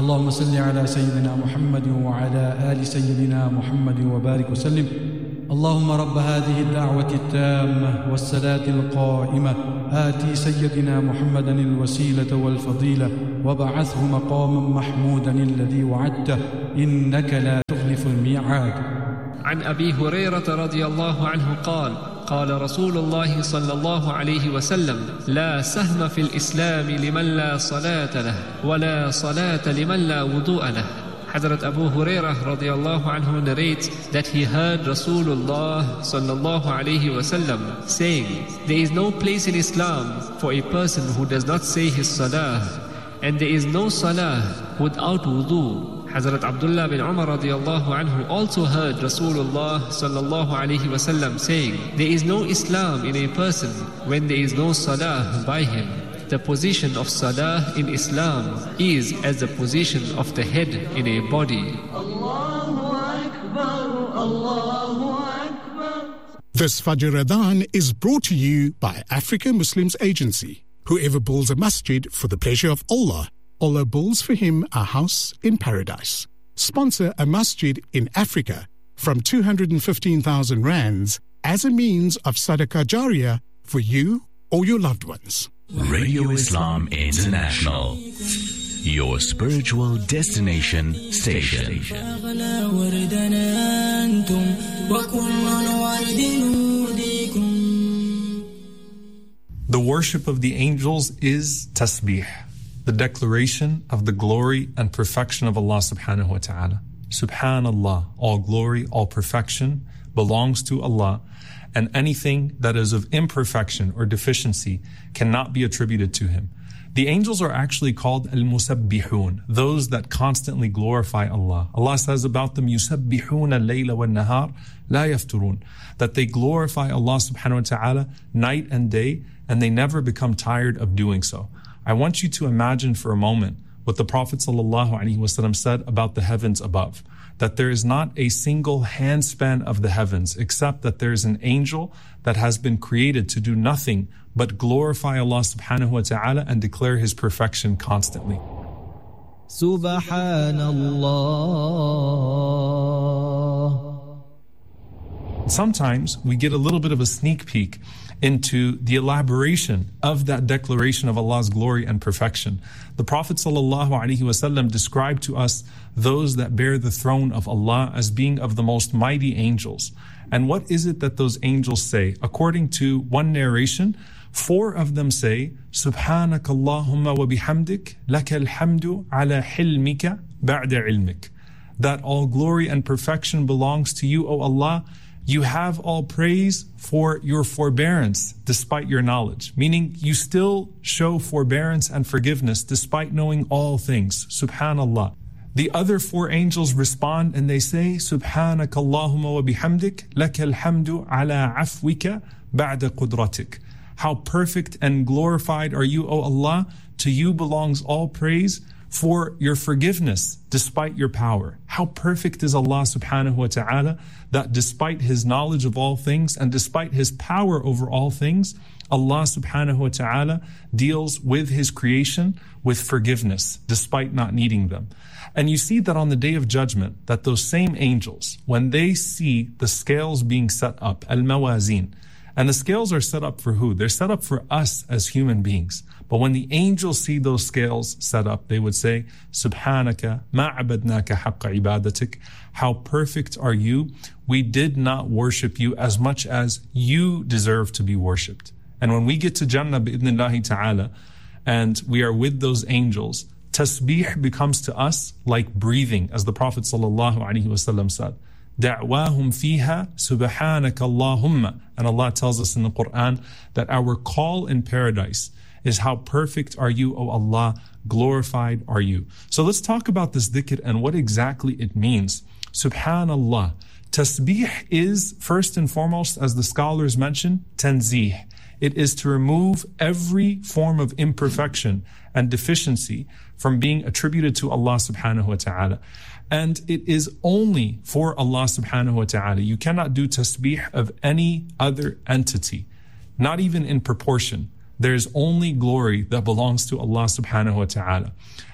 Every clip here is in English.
اللهم صل على سيدنا محمد وعلى آل سيدنا محمد وبارك وسلم. اللهم رب هذه الدعوة التامة والصلاة القائمة آتي سيدنا محمدا الوسيلة والفضيلة وبعثه مقاما محمودا الذي وعدته إنك لا تخلف الميعاد. عن أبي هريرة رضي الله عنه قال: قال رسول الله صلى الله عليه وسلم: لا سهم في الإسلام لمن لا صلاة له ولا صلاة لمن لا وضوء له. Hazrat Abu Hurairah radiallahu anhu narrates that he heard Rasulullah sallallahu alayhi wasallam saying, there is no place in Islam for a person who does not say his salah, and there is no salah without wudu. Hazrat Abdullah bin Umar radiallahu anhu also heard Rasulullah sallallahu alayhi wasallam saying, there is no Islam in a person when there is no salah by him. The position of salah in Islam is as the position of the head in a body. Allahu Akbar, Allahu Akbar. This Fajr Adhan is brought to you by Africa Muslims Agency. Whoever builds a masjid for the pleasure of Allah, Allah builds for him a house in paradise. Sponsor a masjid in Africa from 215,000 rands as a means of sadaqah jariyah for you or your loved ones. Radio Islam International, your spiritual destination station. The worship of the angels is tasbih, the declaration of the glory and perfection of Allah subhanahu wa ta'ala. Subhanallah, all glory, all perfection belongs to Allah, and anything that is of imperfection or deficiency cannot be attributed to Him. The angels are actually called al-musabbihun, those that constantly glorify Allah. Allah says about them, yusabbihun al-layla wal-nahar la yafturun, that they glorify Allah subhanahu wa ta'ala night and day, and they never become tired of doing so. I want you to imagine for a moment what the Prophet ﷺ said about the heavens above, that there is not a single handspan of the heavens except that there is an angel that has been created to do nothing but glorify Allah subhanahu wa ta'ala and declare His perfection constantly. Subhanallah. Sometimes we get a little bit of a sneak peek into the elaboration of that declaration of Allah's glory and perfection. The Prophet ﷺ described to us those that bear the throne of Allah as being of the most mighty angels. And what is it that those angels say? According to one narration, 4 of them say, Subhanaka Allahumma wa bihamdik, laka alhamdu ala hilmika ba'da ilmik. That all glory and perfection belongs to you, O Allah. You have all praise for your forbearance despite your knowledge. Meaning you still show forbearance and forgiveness despite knowing all things. Subhanallah. The other 4 angels respond and they say, Subhanaka Allahumma wa bihamdik, laka alhamdu ala afwika ba'da qudratik. How perfect and glorified are you, O Allah. To you belongs all praise for your forgiveness despite your power. How perfect is Allah subhanahu wa ta'ala that despite His knowledge of all things and despite His power over all things, Allah subhanahu wa ta'ala deals with His creation with forgiveness despite not needing them. And you see that on the Day of Judgment, that those same angels, when they see the scales being set up, al-mawazin, and the scales are set up for who? They're set up for us as human beings. But when the angels see those scales set up, they would say, Subhanaka ma abadnaka haqqa ibadatik. How perfect are you? We did not worship you as much as you deserve to be worshipped. And when we get to Jannah bi'idhnillahi ta'ala, and we are with those angels, tasbih becomes to us like breathing, as the Prophet ﷺ said. دعواهم فيها سبحانك اللهم. And Allah tells us in the Quran that our call in paradise is how perfect are you, O Allah, glorified are you. So let's talk about this dhikr and what exactly it means. Subhanallah. Tasbih is, first and foremost, as the scholars mention, tanzih. It is to remove every form of imperfection and deficiency from being attributed to Allah subhanahu wa ta'ala. And it is only for Allah subhanahu wa ta'ala. You cannot do tasbih of any other entity, not even in proportion. There is only glory that belongs to Allah subhanahu wa ta'ala.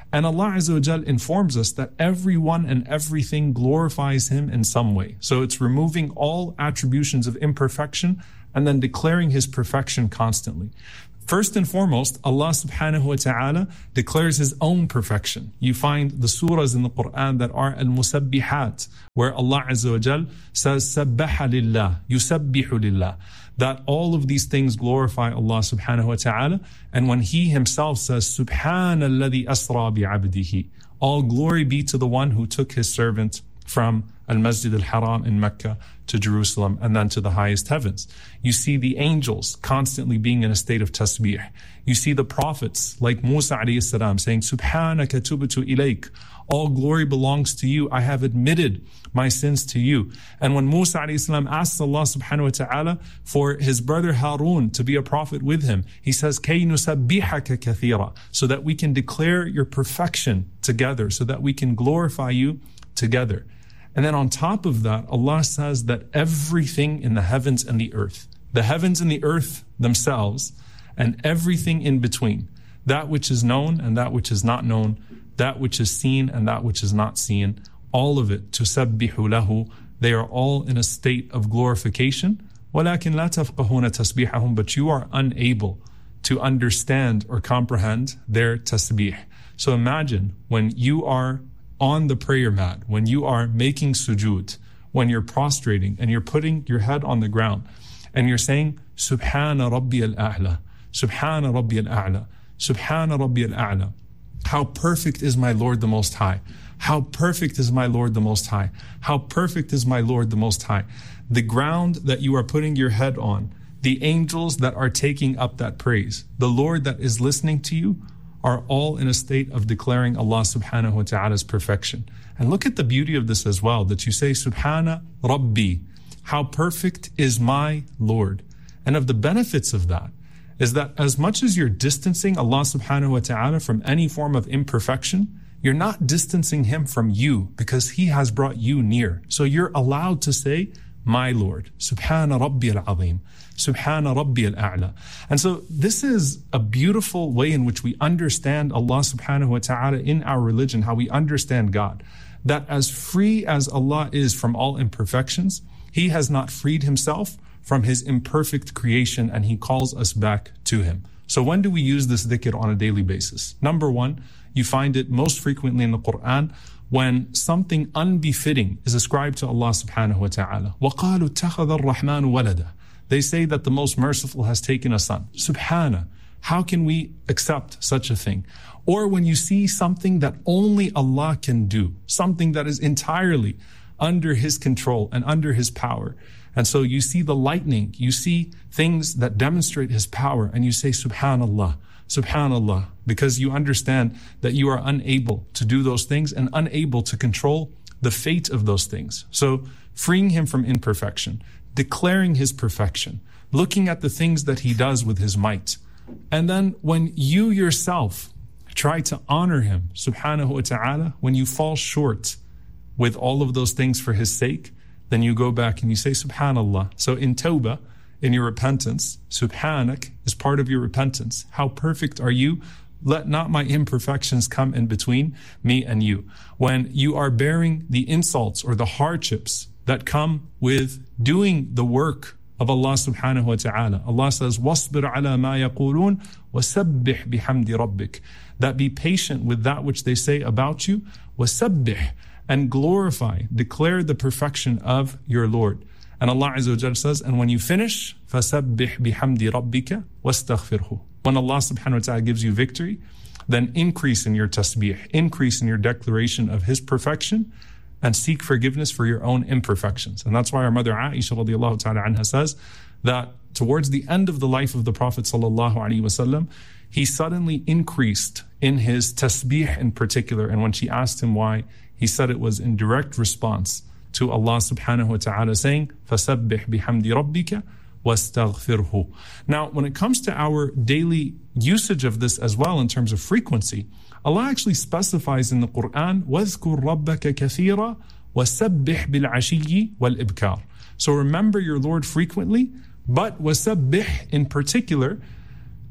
And Allah Azza wa Jal informs us that everyone and everything glorifies Him in some way. So it's removing all attributions of imperfection and then declaring His perfection constantly. First and foremost, Allah subhanahu wa ta'ala declares His own perfection. You find the surahs in the Quran that are al-musabbihat, where Allah Azza wa Jal says, sabbaha lillah, yusabbihu lillah, that all of these things glorify Allah subhanahu wa ta'ala. And when He Himself says, subhana alladhi asra bi'abdihi, all glory be to the one who took His servant from Al-Masjid al-Haram in Mecca to Jerusalem and then to the highest heavens. You see the angels constantly being in a state of tasbih. You see the prophets like Musa alayhi salam saying, Subhanaka tubtu ilayk, all glory belongs to you. I have admitted my sins to you. And when Musa alayhi salam asks Allah subhanahu wa ta'ala for his brother Harun to be a prophet with him, he says, Kay nusabbihaka kathira, so that we can declare your perfection together, so that we can glorify you together. And then on top of that, Allah says that everything in the heavens and the earth, the heavens and the earth themselves, and everything in between, that which is known and that which is not known, that which is seen and that which is not seen, all of it, تُسَبِّحُ لَهُ, they are all in a state of glorification. وَلَكِنْ لَا تَفْقَهُونَ تَسْبِيحَهُمْ, but you are unable to understand or comprehend their tasbih. So imagine when you are on the prayer mat, when you are making sujood, when you're prostrating and you're putting your head on the ground and you're saying, Subhana Rabbi al-A'la, Subhana Rabbi al-A'la, Subhana Rabbi al-A'la. How perfect is my Lord the Most High. How perfect is my Lord the Most High. How perfect is my Lord the Most High. The ground that you are putting your head on, the angels that are taking up that praise, the Lord that is listening to you, are all in a state of declaring Allah subhanahu wa ta'ala's perfection. And look at the beauty of this as well, that you say, Subhana Rabbi, how perfect is my Lord. And of the benefits of that is that as much as you're distancing Allah subhanahu wa ta'ala from any form of imperfection, you're not distancing Him from you, because He has brought you near. So you're allowed to say, my Lord, Subhana Rabbi al-Azim, Subhana Rabbi al-A'la. And so this is a beautiful way in which we understand Allah subhanahu wa ta'ala in our religion, how we understand God. That as free as Allah is from all imperfections, He has not freed Himself from His imperfect creation, and He calls us back to Him. So when do we use this dhikr on a daily basis? Number one, you find it most frequently in the Quran when something unbefitting is ascribed to Allah subhanahu wa ta'ala. وَقَالُوا اتَّخَذَ الرَّحْمَنُ وَلَدًا. They say that the Most Merciful has taken a son. Subhana, how can we accept such a thing? Or when you see something that only Allah can do, something that is entirely under His control and under His power. And so you see the lightning, you see things that demonstrate His power, and you say, Subhanallah, Subhanallah, because you understand that you are unable to do those things and unable to control the fate of those things. So freeing Him from imperfection, declaring His perfection, looking at the things that He does with His might. And then when you yourself try to honor Him, subhanahu wa ta'ala, when you fall short with all of those things for His sake, then you go back and you say, Subhanallah. So in Tawbah, in your repentance, Subhanak is part of your repentance. How perfect are you? Let not my imperfections come in between me and you. When you are bearing the insults or the hardships that come with doing the work of Allah subhanahu wa ta'ala. Allah says, وَاصْبِرْ عَلَى مَا يَقُولُونَ وَسَبِّحْ بِحَمْدِ رَبِّكَ. That be patient with that which they say about you. وَسَبِّحْ, and glorify, declare the perfection of your Lord. And Allah Azza wa Jalla says, and when you finish, فَسَبِّحْ بِحَمْدِ رَبِّكَ وَاسْتَغْفِرْهُ. When Allah subhanahu wa ta'ala gives you victory, then increase in your tasbih, increase in your declaration of His perfection, and seek forgiveness for your own imperfections. And that's why our mother Aisha radiallahu ta'ala anha says that towards the end of the life of the Prophet sallallahu alaihi wasallam, he suddenly increased in his tasbih in particular. And when she asked him why, he said it was in direct response to Allah subhanahu wa ta'ala saying, فَسَبِّحْ بِحَمْدِ رَبِّكَ وَاسْتَغْفِرْهُ. Now, when it comes to our daily usage of this as well in terms of frequency, Allah actually specifies in the Quran, وَاذْكُرْ رَبَّكَ كَثِيرًا وَسَبِّحْ بِالْعَشِيِّ وَالْإِبْكَارِ. So remember your Lord frequently, but وَسَبِّحْ in particular,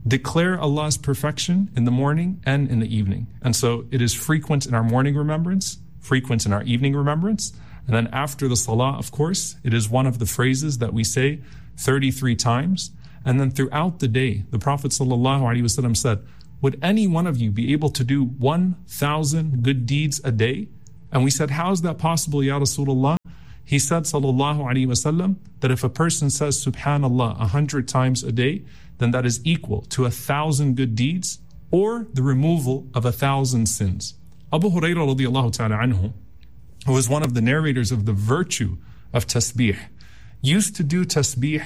declare Allah's perfection in the morning and in the evening. And so it is frequent in our morning remembrance, frequent in our evening remembrance. And then after the salah, of course, it is one of the phrases that we say 33 times. And then throughout the day, the Prophet ﷺ said, would any one of you be able to do 1,000 good deeds a day? And we said, how is that possible, Ya Rasulullah? He said, sallallahu alaihi wasallam, that if a person says subhanallah 100 times a day, then that is equal to 1,000 good deeds or the removal of 1,000 sins. Abu Hurairah radiallahu ta'ala anhu, who was one of the narrators of the virtue of tasbih, used to do tasbih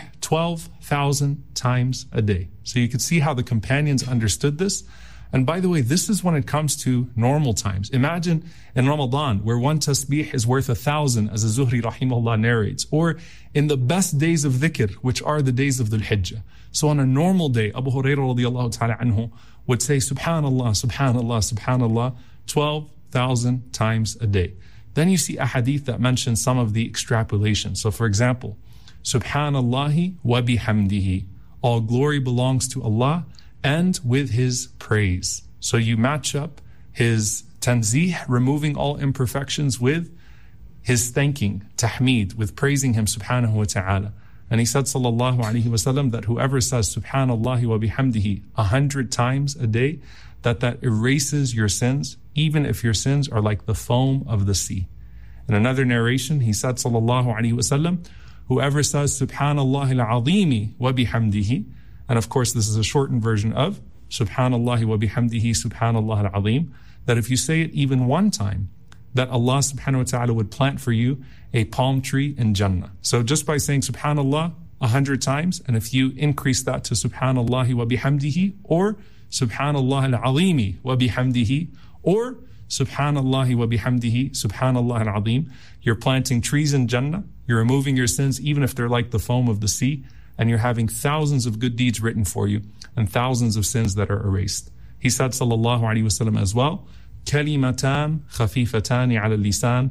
12,000 times a day. So you could see how the companions understood this. And by the way, this is when it comes to normal times. Imagine in Ramadan, where one tasbih is worth 1,000, as Zuhri rahimahullah narrates, or in the best days of dhikr, which are the days of Dhul Hijjah. So on a normal day, Abu Hurairah radiallahu ta'ala anhu would say subhanallah, subhanallah, subhanallah 12,000 times a day. Then you see a hadith that mentions some of the extrapolation. So for example, subhanallahi wa bihamdihi, all glory belongs to Allah and with His praise. So you match up His tanzih, removing all imperfections, with His thanking, tahmeed, with praising Him subhanahu wa ta'ala. And he said sallallahu alaihi wasallam that whoever says subhanallahi wa bihamdihi 100 times a day, that erases your sins, even if your sins are like the foam of the sea. In another narration, he said sallallahu alaihi wasallam, whoever says subhanallah al-azimi wa bihamdihi, and of course this is a shortened version of subhanallah wa bihamdihi subhanallah al-azim, that if you say it even one time, that Allah subhanahu wa ta'ala would plant for you a palm tree in Jannah. So just by saying subhanallah 100 times, and if you increase that to subhanallah wa bihamdihi, or subhanallah al-azimi wa bihamdihi, or subhanallah wa bihamdihi subhanallah al-azim, you're planting trees in Jannah, you're removing your sins even if they're like the foam of the sea, and you're having thousands of good deeds written for you and thousands of sins that are erased. He said sallallahu alaihi wasallam as well, كلمتان خفيفتان على اللسان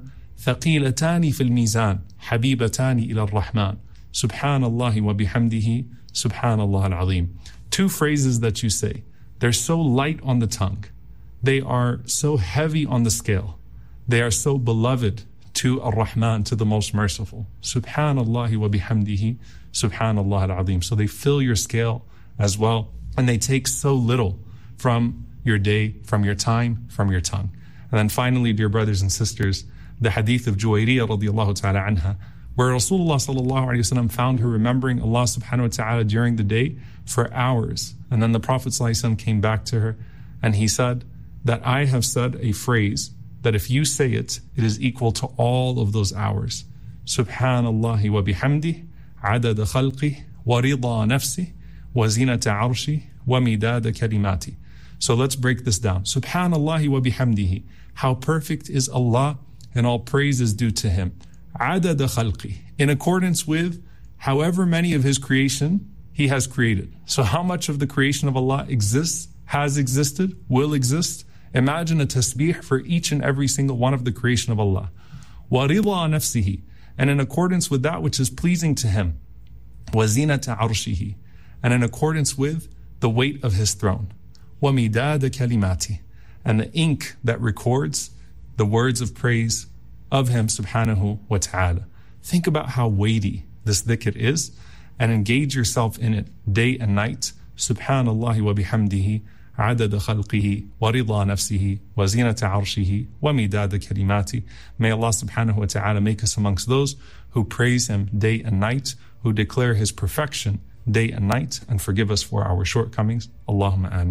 ثقيلتان في الميزان حبيبتان إلى الرحمن سبحان الله وبحمده سبحان الله العظيم. Two phrases that you say, they're so light on the tongue, they are so heavy on the scale, they are so beloved to Ar-Rahman, to the most merciful. Subhanallah wa bihamdihi subhanallah al-azim. So they fill your scale as well, and they take so little from your day, from your time, from your tongue. And then finally, dear brothers and sisters, the hadith of Juwayriyah radiallahu ta'ala anha, where Rasulullah sallallahu alayhi wa sallam found her remembering Allah subhanahu wa ta'ala during the day for hours. And then the Prophet sallallahu alayhi wa sallam came back to her and he said that I have said a phrase that if you say it, it is equal to all of those hours. Subhanallahi wa bihamdih, adada khalqih, wa rida nafsih, wa zinata arshih, wa midada kalimati. So let's break this down. Subhanallah wa bihamdihi. How perfect is Allah, and all praise is due to Him. Adada khalqi. In accordance with however many of His creation He has created. So how much of the creation of Allah exists, has existed, will exist? Imagine a tasbih for each and every single one of the creation of Allah. Wa rida nafsihi. And in accordance with that which is pleasing to Him. Wa zinata arshihi. And in accordance with the weight of His throne. وَمِدَادَ كَلِمَاتِ, and the ink that records the words of praise of Him subhanahu wa ta'ala. Think about how weighty this dhikr is and engage yourself in it day and night. Subhanallah wa bihamdihi adada khalqihi wa rida nafsihi wa zinata arshihi wa midada kalimati. May Allah subhanahu wa ta'ala make us amongst those who praise Him day and night, who declare His perfection day and night, and forgive us for our shortcomings. Allahumma ameen.